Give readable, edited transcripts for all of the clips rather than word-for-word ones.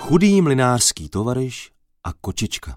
Chudý mlynářský tovaryš a kočička.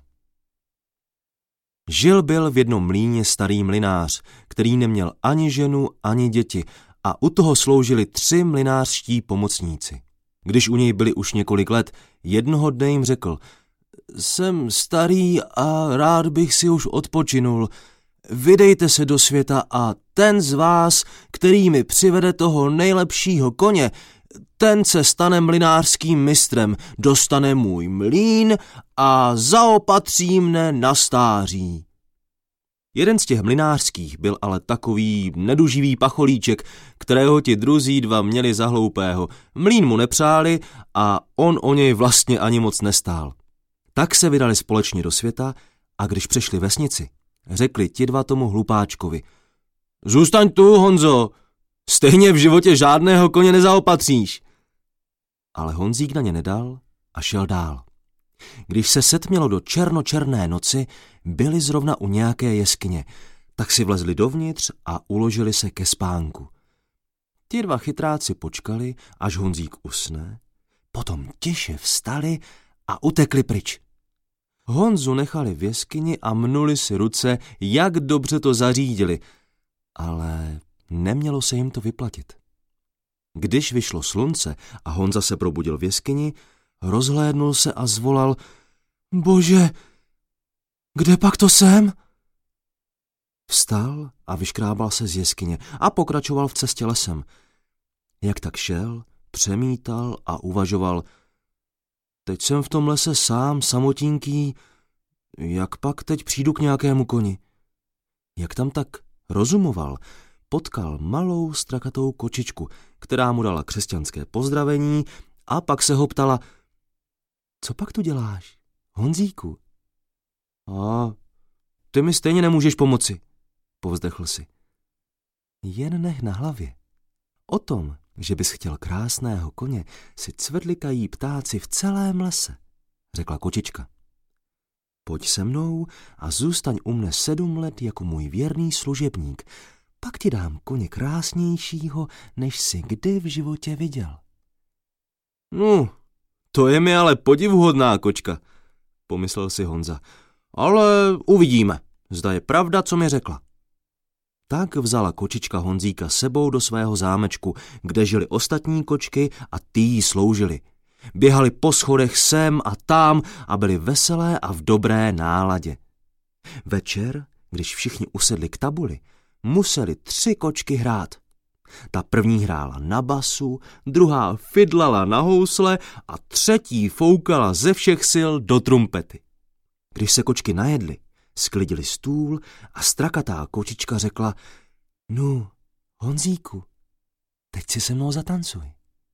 Žil byl v jednom mlýně starý mlynář, který neměl ani ženu, ani děti a u toho sloužili 3 mlynářští pomocníci. Když u něj byli už několik let, jednoho dne jim řekl: Jsem starý a rád bych si už odpočinul. Vydejte se do světa a ten z vás, který mi přivede toho nejlepšího koně, ten se stane mlynářským mistrem, dostane můj mlýn a zaopatří mne na stáří. Jeden z těch mlynářských byl ale takový neduživý pacholíček, kterého ti druzí 2 měli za hloupého. Mlýn mu nepřáli a on o něj vlastně ani moc nestál. Tak se vydali společně do světa a když přešli vesnici, řekli ti 2 tomu hlupáčkovi: Zůstaň tu, Honzo, stejně v životě žádného koně nezaopatříš. Ale Honzík na ně nedal a šel dál. Když se setmělo do černočerné noci, byli zrovna u nějaké jeskyně, tak si vlezli dovnitř a uložili se ke spánku. Ti 2 chytráci počkali, až Honzík usne, potom tiše vstali a utekli pryč. Honzu nechali v jeskyni a mnuli si ruce, jak dobře to zařídili, ale nemělo se jim to vyplatit. Když vyšlo slunce a Honza se probudil v jeskyni, rozhlédnul se a zvolal: Bože, kde pak to jsem? Vstal a vyškrábal se z jeskyně a pokračoval v cestě lesem. Jak tak šel, přemítal a uvažoval: Teď jsem v tom lese sám, samotinký, jak pak teď přijdu k nějakému koni? Jak tam tak rozumoval, potkal malou strakatou kočičku, která mu dala křesťanské pozdravení a pak se ho ptala: Co pak tu děláš, Honzíku? A ty mi stejně nemůžeš pomoci, povzdechl si. Jen nech na hlavě. O tom, že bys chtěl krásného koně, si cvrlikají ptáci v celém lese, řekla kočička. Pojď se mnou a zůstaň u mne 7 let jako můj věrný služebník, pak ti dám koně krásnějšího, než jsi kdy v životě viděl. No, to je mi ale podivuhodná kočka, pomyslel si Honza, ale uvidíme, zda je pravda, co mi řekla. Tak vzala kočička Honzíka sebou do svého zámečku, kde žili ostatní kočky a ty jí sloužili. Běhali po schodech sem a tam a byli veselé a v dobré náladě. Večer, když všichni usedli k tabuli, museli 3 kočky hrát. Ta první hrála na basu, druhá fidlala na housle a třetí foukala ze všech sil do trumpety. Když se kočky najedly, sklidili stůl a strakatá kočička řekla: No, Honzíku, teď si se mnou zatancuj.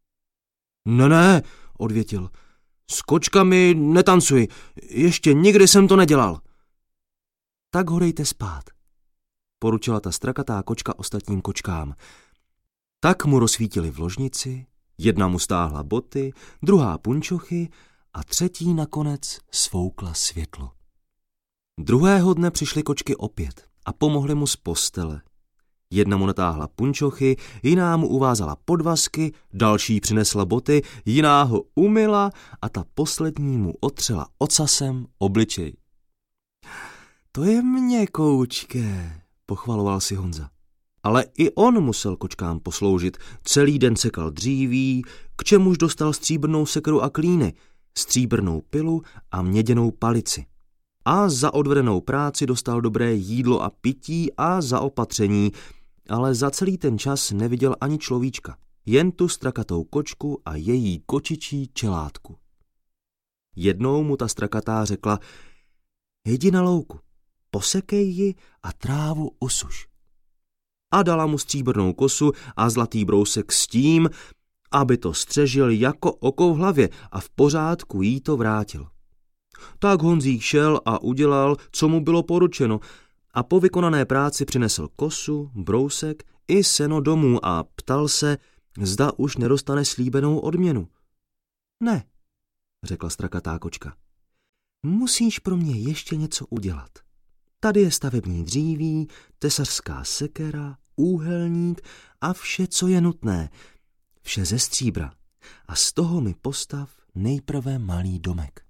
Ne, odvětil, s kočkami netancuji, ještě nikdy jsem to nedělal. Tak ho dejte spát, poručila ta strakatá kočka ostatním kočkám. Tak mu rozsvítili v ložnici, jedna mu stáhla boty, druhá punčochy a třetí nakonec svoukla světlo. Druhého dne přišly kočky opět a pomohly mu z postele. Jedna mu natáhla punčochy, jiná mu uvázala podvazky, další přinesla boty, jiná ho umyla a ta poslední mu otřela ocasem obličej. To je měkoučké, pochvaloval si Honza. Ale i on musel kočkám posloužit, celý den sekal dříví, k čemuž dostal stříbrnou sekeru a klíny, stříbrnou pilu a měděnou palici. A za odvedenou práci dostal dobré jídlo a pití a zaopatření, ale za celý ten čas neviděl ani človíčka, jen tu strakatou kočku a její kočičí čelátku. Jednou mu ta strakatá řekla: Jdi na louku, posekej ji a trávu usuš. A dala mu stříbrnou kosu a zlatý brousek s tím, aby to střežil jako oko v hlavě a v pořádku jí to vrátil. Tak Honzík šel a udělal, co mu bylo poručeno, a po vykonané práci přinesl kosu, brousek i seno domů a ptal se, zda už nedostane slíbenou odměnu. Ne, řekla strakatá kočka. Musíš pro mě ještě něco udělat. Tady je stavební dříví, tesařská sekera, úhelník a vše, co je nutné. Vše ze stříbra. A z toho mi postav nejprve malý domek.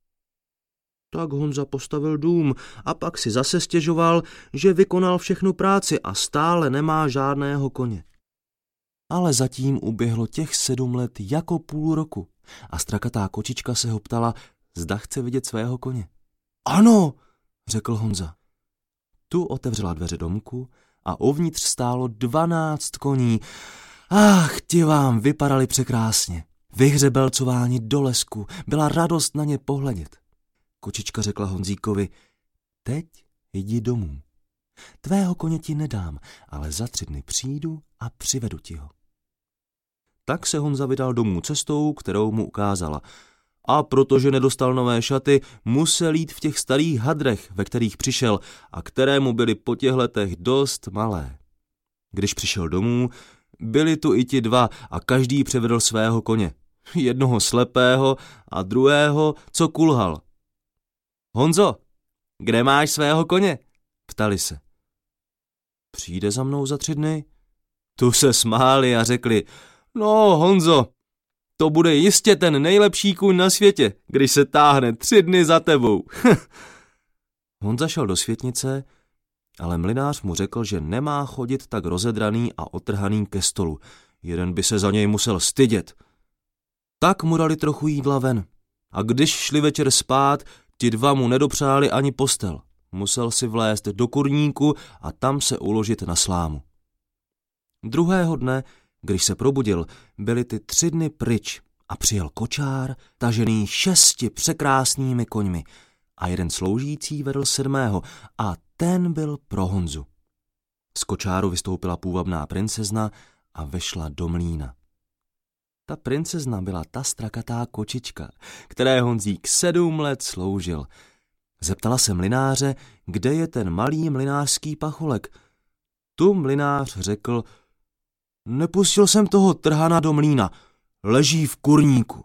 Tak Honza postavil dům a pak si zase stěžoval, že vykonal všechnu práci a stále nemá žádného koně. Ale zatím uběhlo těch 7 let jako půl roku a strakatá kočička se ho ptala, zda chce vidět svého koně. Ano, řekl Honza. Tu otevřela dveře domku a uvnitř stálo 12 koní. Ach, ti vám vypadali překrásně. Vyhřebelcováni do lesku, byla radost na ně pohledět. Kočička řekla Honzíkovi, teď jdi domů. Tvého koně ti nedám, ale za 3 dny přijdu a přivedu ti ho. Tak se Honza vydal domů cestou, kterou mu ukázala. A protože nedostal nové šaty, musel jít v těch starých hadrech, ve kterých přišel a které mu byly po těch letech dost malé. Když přišel domů, byli tu i ti 2 a každý přivedl svého koně. Jednoho slepého a druhého, co kulhal. Honzo, kde máš svého koně? Ptali se. Přijde za mnou za 3 dny? Tu se smáli a řekli, no Honzo, to bude jistě ten nejlepší kůň na světě, když se táhne 3 dny za tebou. Honza šel do světnice, ale mlynář mu řekl, že nemá chodit tak rozedraný a otrhaný ke stolu. Jeden by se za něj musel stydět. Tak mu dali trochu jídla ven. A když šli večer spát, ti 2 mu nedopřáli ani postel. Musel si vlézt do kurníku a tam se uložit na slámu. Druhého dne, když se probudil, byly ty 3 dny pryč a přijel kočár, tažený 6 překrásnými koňmi a jeden sloužící vedl 7. a ten byl pro Honzu. Z kočáru vystoupila půvabná princezna a vešla do mlýna. Ta princezna byla ta strakatá kočička, které Honzík 7 let sloužil. Zeptala se mlynáře, kde je ten malý mlynářský pacholek. Tu mlynář řekl, nepustil jsem toho trhana do mlýna, leží v kurníku.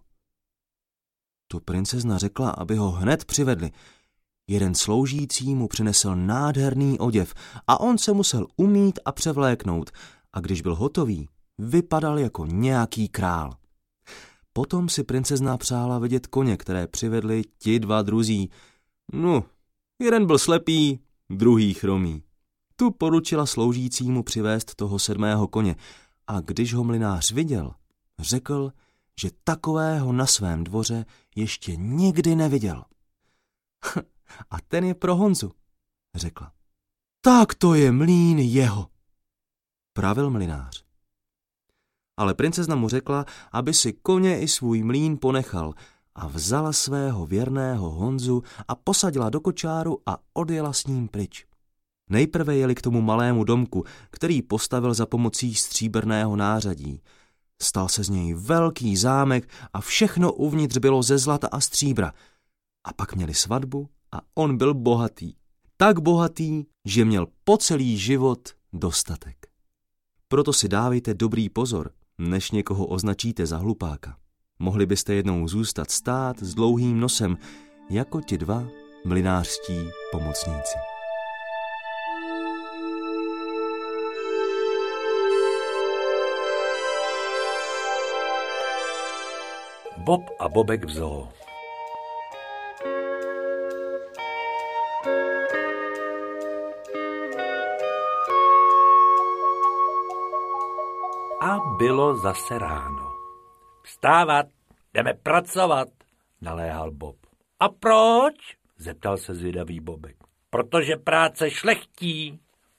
Tu princezna řekla, aby ho hned přivedli. Jeden sloužící mu přinesl nádherný oděv a on se musel umýt a převléknout a když byl hotový, vypadal jako nějaký král. Potom si princezna přála vidět koně, které přivedli ti 2 druzí. No, jeden byl slepý, druhý chromý. Tu poručila sloužícímu přivést toho 7. koně a když ho mlynář viděl, řekl, že takového na svém dvoře ještě nikdy neviděl. A ten je pro Honzu, řekla. Tak to je mlýn jeho, pravil mlynář. Ale princezna mu řekla, aby si koně i svůj mlýn ponechal a vzala svého věrného Honzu a posadila do kočáru a odjela s ním pryč. Nejprve jeli k tomu malému domku, který postavil za pomocí stříbrného nářadí. Stal se z něj velký zámek a všechno uvnitř bylo ze zlata a stříbra. A pak měli svatbu a on byl bohatý. Tak bohatý, že měl po celý život dostatek. Proto si dávejte dobrý pozor, než někoho označíte za hlupáka. Mohli byste jednou zůstat stát s dlouhým nosem, jako ti 2 mlynářští pomocníci. Bob a Bobek v zoo. A bylo zase ráno. Vstávat, jdeme pracovat, naléhal Bob. A proč? Zeptal se zvědavý Bobek. Protože práce šlechtí.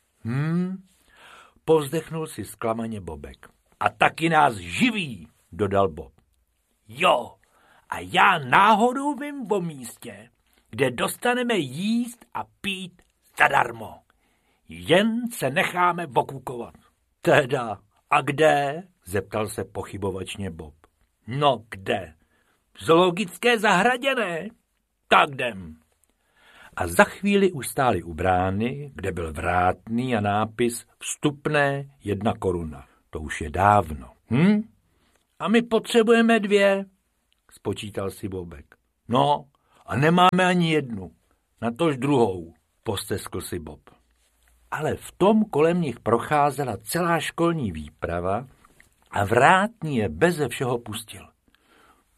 Povzdechnul si zklamaně Bobek. A taky nás živí, dodal Bob. Jo, a já náhodou vím o místě, kde dostaneme jíst a pít zadarmo. Jen se necháme okukovat. Teda, a kde? Zeptal se pochybovačně Bob. No kde? V zoologické zahradě, ne? Tak jdem. A za chvíli už stáli u brány, kde byl vrátný a nápis vstupné 1 koruna. To už je dávno. A my potřebujeme 2, spočítal si Bobek. No, a nemáme ani 1, natož druhou, posteskl si Bob. Ale v tom kolem nich procházela celá školní výprava a vrátný je beze všeho pustil.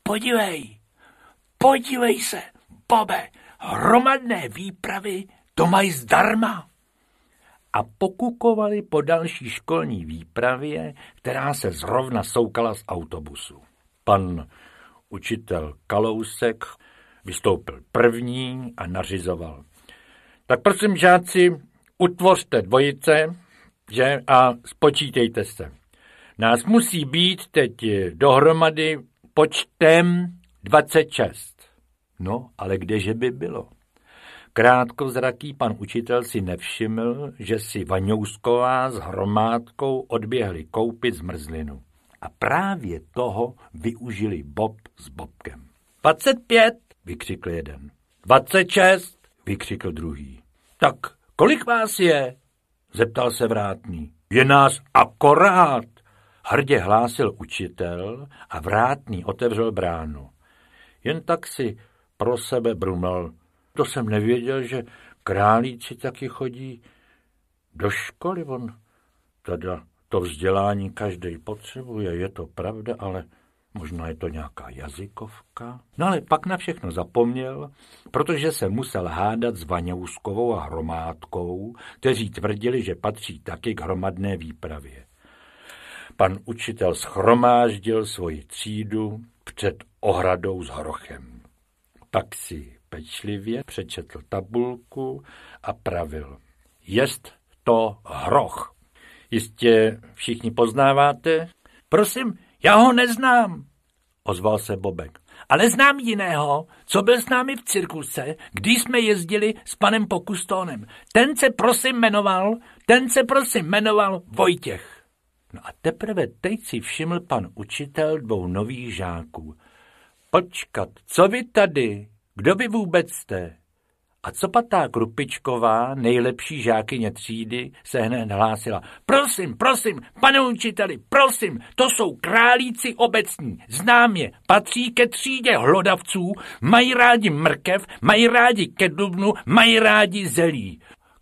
Podívej se, Bobe, hromadné výpravy to mají zdarma. A pokukovali po další školní výpravě, která se zrovna soukala z autobusu. Pan učitel Kalousek vystoupil první a nařizoval. Tak prosím, žáci, utvořte dvojice, že, a spočítejte se. Nás musí být teď dohromady počtem 26. No, ale kdeže by bylo? Krátkozraký pan učitel si nevšiml, že si Vaňousková s Hromádkou odběhli koupit zmrzlinu. A právě toho využili Bob s Bobkem. 25, vykřikl jeden. 26, vykřikl druhý. Tak kolik vás je? Zeptal se Vrátný. Je nás akorát, hrdě hlásil učitel a Vrátný otevřel bránu. Jen tak si pro sebe brumlal. To jsem nevěděl, že králíci taky chodí do školy. On teda to vzdělání každý potřebuje, je to pravda, ale možná je to nějaká jazykovka. No ale pak na všechno zapomněl, protože se musel hádat s Vaňouskovou a Hromádkou, kteří tvrdili, že patří taky k hromadné výpravě. Pan učitel shromáždil svoji třídu před ohradou s hrochem. Pak si pečlivě přečetl tabulku a pravil. Jest to hroch. Jistě všichni poznáváte? Prosím, já ho neznám, ozval se Bobek. Ale znám jiného, co byl s námi v cirkuse, když jsme jezdili s panem Pokustónem. Ten se prosím jmenoval Vojtěch. No a teprve teď si všiml pan učitel dvou nových žáků. Počkat, co vy tady? Kdo vy vůbec jste? A co patá Krupičková, nejlepší žákyně třídy, se hned hlásila. Prosím, pane učiteli, prosím, to jsou králíci obecní, znám je, patří ke třídě hlodavců, mají rádi mrkev, mají rádi kedubnu, mají rádi zelí.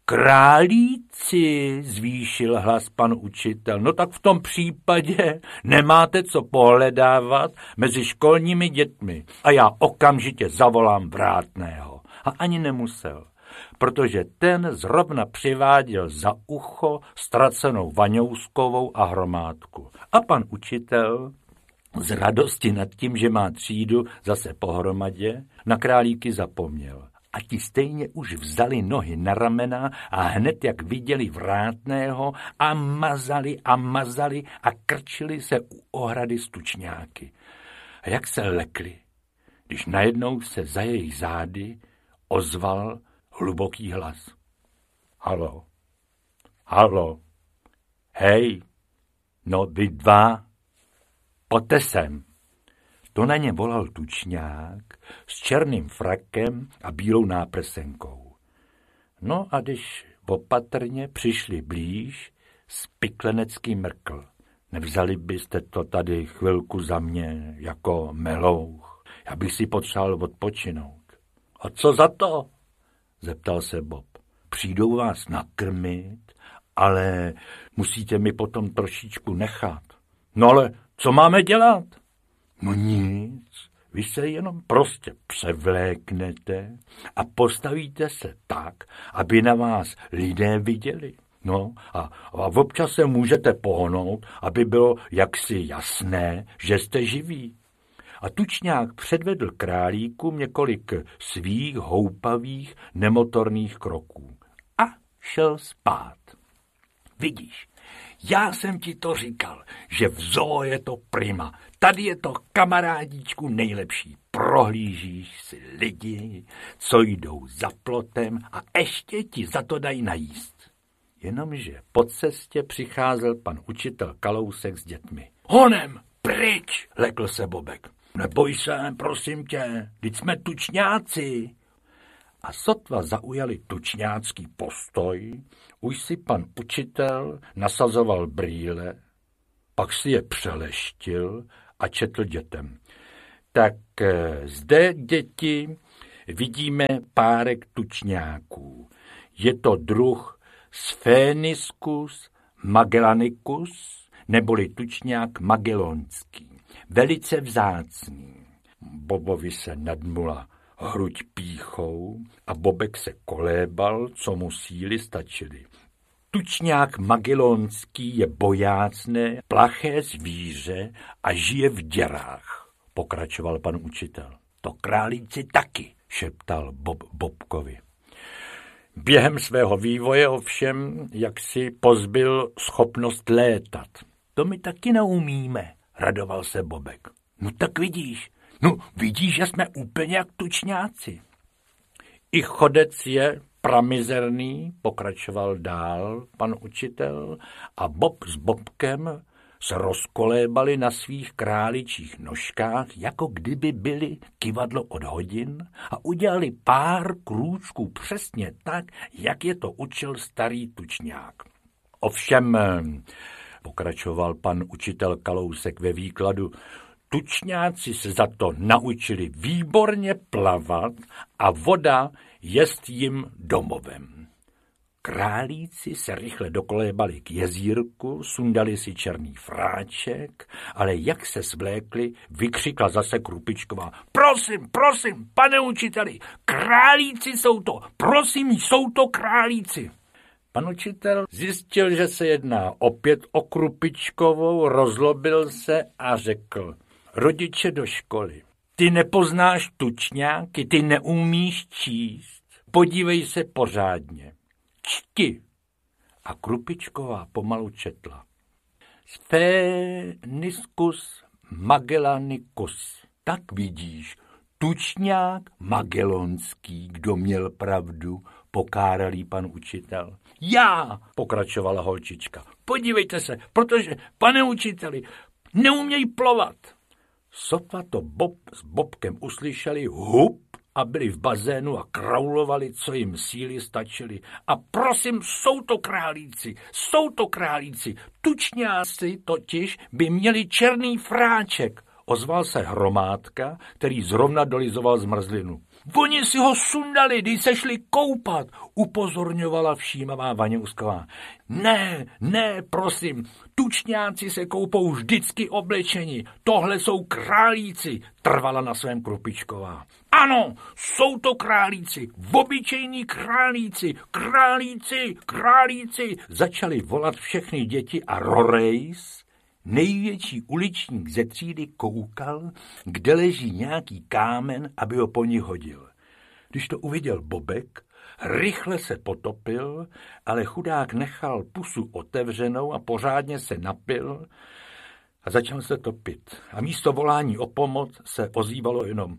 Králíci, zvýšil hlas pan učitel, no tak v tom případě nemáte co pohledávat mezi školními dětmi a já okamžitě zavolám Vrátného. A ani nemusel, protože ten zrovna přiváděl za ucho ztracenou Vaňouskovou a Hromádku. A pan učitel z radosti nad tím, že má třídu zase pohromadě, na králíky zapomněl. A ti stejně už vzali nohy na ramena a hned, jak viděli Vrátného, a mazali a krčili se u ohrady stučňáky. A jak se lekli, když najednou se za jejich zády ozval hluboký hlas. Halo, hej, no vy dva, pojďte sem. To na ně volal tučňák s černým frakem a bílou náprsenkou. No a když opatrně přišli blíž, spiklenecký mrkl. Nevzali byste to tady chvilku za mě jako melouch? Já bych si potřeboval odpočinout. A co za to? Zeptal se Bob. Přijdou vás nakrmit, ale musíte mi potom trošičku nechat. No ale co máme dělat? No nic, vy se jenom prostě převléknete a postavíte se tak, aby na vás lidé viděli. No a občas se můžete pohnout, aby bylo jaksi jasné, že jste živí. A tučňák předvedl králíkům několik svých houpavých nemotorných kroků. A šel spát. Vidíš, já jsem ti to říkal, že v zoo je to prima. Tady je to, kamarádíčku, nejlepší. Prohlížíš si lidi, co jdou za plotem a ještě ti za to dají najíst. Jenomže po cestě přicházel pan učitel Kalousek s dětmi. Honem, pryč, lekl se Bobek. Neboj se, prosím tě, vždyť jsme tučňáci. A sotva zaujali tučňácký postoj, už si pan učitel nasazoval brýle, pak si je přeleštil a četl dětem. Tak zde, děti, vidíme párek tučňáků. Je to druh Spheniscus magellanicus, neboli tučňák magellonský. Velice vzácný. Bobovi se nadmula hruď pýchou a Bobek se kolébal, co mu síly stačily. Tučňák magellonský je bojácné, plaché zvíře a žije v děrách, pokračoval pan učitel. To králíci taky, šeptal Bob Bobkovi. Během svého vývoje ovšem jaksi pozbyl schopnost létat. To my taky neumíme, radoval se Bobek. No tak vidíš, že jsme úplně jak tučňáci. I chodec je pramizerný, pokračoval dál pan učitel, a Bob s Bobkem se rozkolébali na svých králičích nožkách, jako kdyby byli kyvadlo od hodin, a udělali pár krůčků přesně tak, jak je to učil starý tučňák. Ovšem, pokračoval pan učitel Kalousek ve výkladu, tučňáci se za to naučili výborně plavat a voda jest jim domovem. Králíci se rychle dokolébali k jezírku, sundali si černý fráček, ale jak se svlékli, vykřikla zase Krupičková. Prosím, pane učiteli, králíci jsou to, prosím, jsou to králíci. Pan učitel zjistil, že se jedná opět o Krupičkovou, rozlobil se a řekl, rodiče do školy, ty nepoznáš tučňáky, ty neumíš číst, podívej se pořádně. Čti. A Krupičková pomalu četla. Spheniscus magellanicus. Tak vidíš, tučňák magellonský, kdo měl pravdu, pokáralý pan učitel. Já, pokračovala holčička, podívejte se, protože, pane učiteli, neumějí plovat. Sotva to Bob s Bobkem uslyšeli hup a byli v bazénu a kraulovali, co jim síly stačily. A prosím, jsou to králíci, tučňáci totiž by měli černý fráček, ozval se Hromádka, který zrovna dolizoval zmrzlinu. Oni si ho sundali, když se šli koupat, upozorňovala všímavá Vaňousková. Ne, prosím, tučňáci se koupou vždycky oblečeni, tohle jsou králíci, trvala na svém Krupičková. Ano, jsou to králíci, obyčejní králíci, začali volat všechny děti a Rorejs, největší uličník ze třídy, koukal, kde leží nějaký kámen, aby ho po ní hodil. Když to uviděl Bobek, rychle se potopil, ale chudák nechal pusu otevřenou a pořádně se napil a začal se topit. A místo volání o pomoc se ozývalo jenom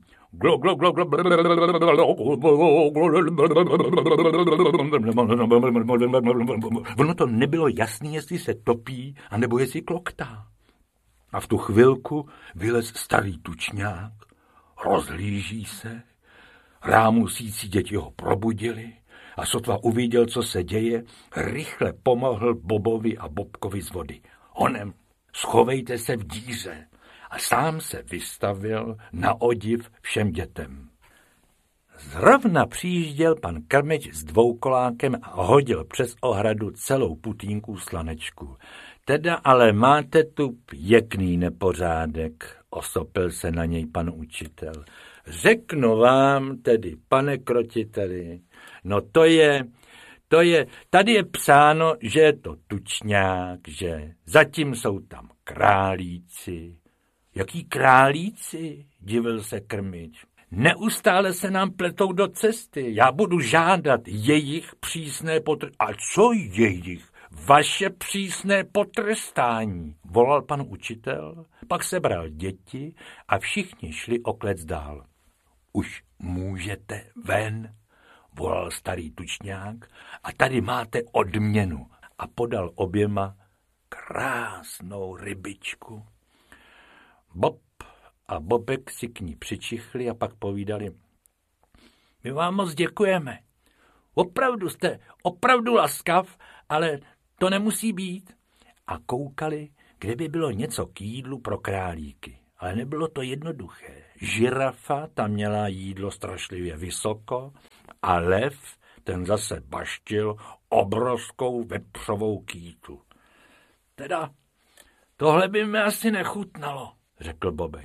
Ono to nebylo jasný, jestli se topí, anebo jestli kloktá. A v tu chvilku vylez starý tučňák, rozhlíží se, rámusící děti ho probudili a sotva uviděl, co se děje, rychle pomohl Bobovi a Bobkovi z vody. Honem, schovejte se v díře. A sám se vystavil na odiv všem dětem. Zrovna přijížděl pan Krmeč s dvoukolákem a hodil přes ohradu celou putínku slanečku. Teda ale máte tu pěkný nepořádek, osopil se na něj pan učitel. Řeknu vám tedy, pane krotiteli, no to je, tady je psáno, že je to tučňák, že zatím jsou tam králíci. Jaký králíci, divil se Krmič. Neustále se nám pletou do cesty. Já budu žádat jejich přísné potrestání. A co jejich? Vaše přísné potrestání, volal pan učitel, pak sebral děti a všichni šli o klec dál. Už můžete ven, volal starý tučňák, a tady máte odměnu, a podal oběma krásnou rybičku. Bob a Bobek si k ní přičichli a pak povídali. My vám moc děkujeme. Opravdu jste opravdu laskav, ale to nemusí být. A koukali, kde by bylo něco k jídlu pro králíky. Ale nebylo to jednoduché. Žirafa tam měla jídlo strašlivě vysoko a lev ten zase baštil obrovskou vepřovou kýtu. Teda tohle by mi asi nechutnalo, řekl Bobek.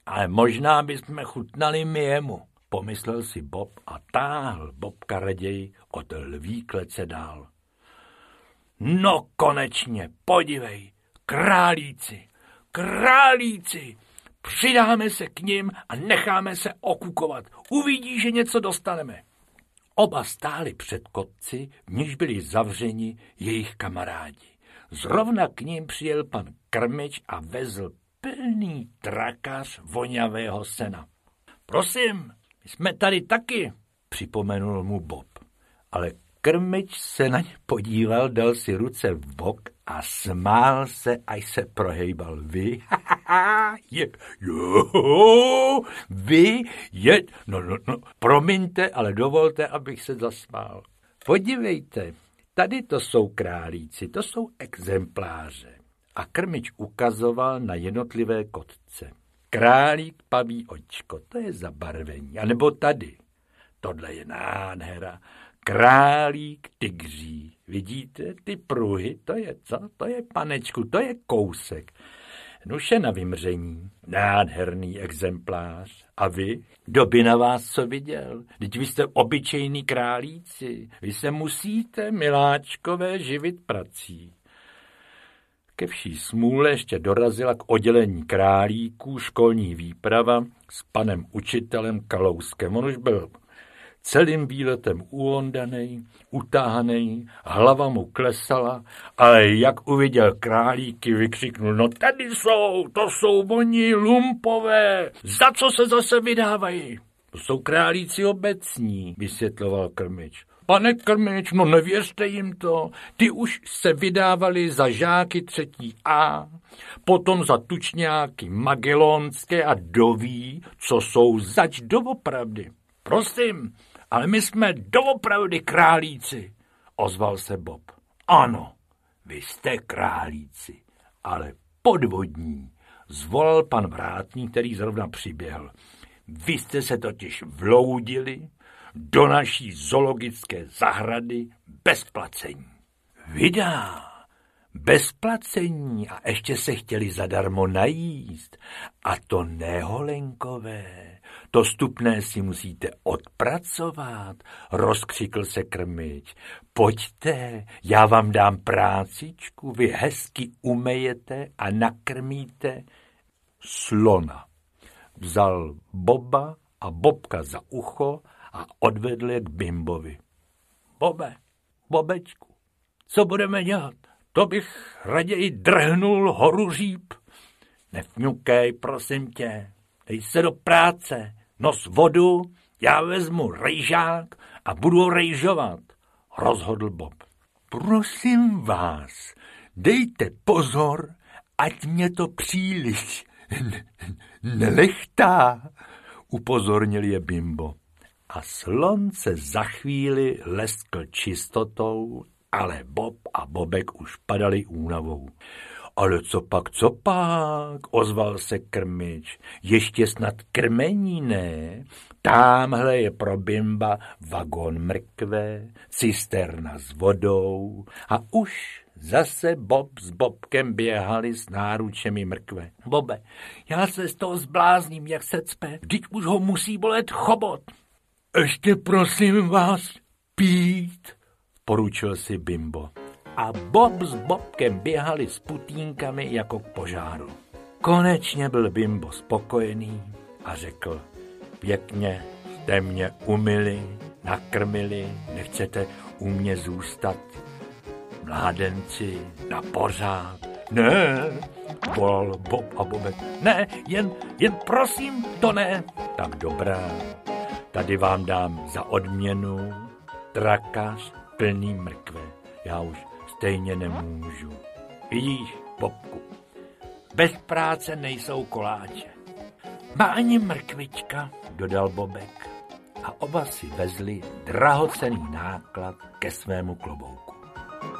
Ale možná bychom chutnali my jemu, pomyslel si Bob a táhl Bobka raději od lví klece dál. No konečně, podívej, králíci, přidáme se k nim a necháme se okukovat. Uvidíš, že něco dostaneme. Oba stáli před kopci, v níž byli zavřeni jejich kamarádi. Zrovna k ním přijel pan Krmič a vezl plný trakař vonavého sena. Prosím, my jsme tady taky, připomenul mu Bob. Ale Krmič se na ně podíval, dal si ruce v bok a smál se, až se prohejbal. No, promiňte, ale dovolte, abych se zasmál. Podívejte, tady to jsou králíci, to jsou exempláře. A Krmič ukazoval na jednotlivé kotce. Králík paví očko, to je zabarvení. A nebo tady, tohle je nádhera. Králík tygří. Vidíte ty pruhy? To je co? To je, panečku, to je kousek. Nuše na vymření. Nádherný exemplář. A vy? Kdo by na vás co viděl? Vždyť vy jste obyčejní králíci. Vy se musíte, miláčkové, živit prací. Ke vší smůle ještě dorazila k oddělení králíků školní výprava s panem učitelem Kalouskem. On už byl celým výletem uondanej, utáhanej, hlava mu klesala, ale jak uviděl králíky, vykřiknul, no tady jsou, to jsou oni lumpové, za co se zase vydávají? To jsou králíci obecní, vysvětloval Krmič. Pane Krmič, no nevěřte jim to, ty už se vydávali za žáky 3. A, potom za tučňáky Magellonské a doví, co jsou zač doopravdy. Prosím, ale my jsme doopravdy králíci, ozval se Bob. Ano, vy jste králíci, ale podvodní, zvolal pan vrátník, který zrovna přiběhl. Vy jste se totiž vloudili do naší zoologické zahrady bez placení. Vydá, bez placení a ještě se chtěli zadarmo najíst. A to ne, Holenkové, to vstupné si musíte odpracovat, rozkřikl se Krmič. Pojďte, já vám dám prácičku, vy hezky umejete a nakrmíte slona. Vzal Boba a Bobka za ucho a odvedl je k Bimbovi. Bobečku, co budeme dělat? To bych raději drhnul horu říp. Nefňukej, prosím tě, dej se do práce, nos vodu, já vezmu rejžák a budu ho rejžovat, rozhodl Bob. Prosím vás, dejte pozor, ať mě to příliš nelechtá, upozornil je Bimbo. A slon se za chvíli leskl čistotou, ale Bob a Bobek už padali únavou. Ale co pak, ozval se Krmič. Ještě snad krmení, ne? Támhle je pro Bimba vagón mrkve, cisterna s vodou a už zase Bob s Bobkem běhali s náručemi mrkve. Bobe, já se z toho zblázním, jak se cpe, vždyť už ho musí bolet chobot. Ještě prosím vás pít, poručil si Bimbo. A Bob s Bobkem běhali s putínkami jako k požáru. Konečně byl Bimbo spokojený a řekl, pěkně jste mě umyli, nakrmili, nechcete u mě zůstat, mládenci, na pořád. Ne, volal Bob a Bobek, ne, jen prosím, to ne. Tak dobrá, tady vám dám za odměnu trakař plný mrkve. Já už stejně nemůžu. Vidíš, Bobku, bez práce nejsou koláče. Má ani mrkvička, dodal Bobek. A oba si vezli drahocenný náklad ke svému klobouku.